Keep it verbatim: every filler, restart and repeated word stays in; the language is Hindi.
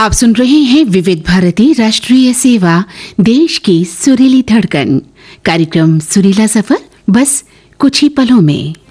आप सुन रहे हैं विविध भारती राष्ट्रीय सेवा, देश की सुरीली धड़कन। कार्यक्रम सुरीला सफर बस कुछ ही पलों में।